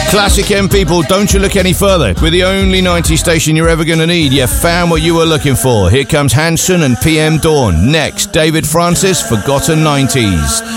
Classic M people, don't you look any further. We're the only 90s station you're ever going to need. You found what you were looking for. Here comes Hanson and PM Dawn. Next, David Francis, Forgotten 90s.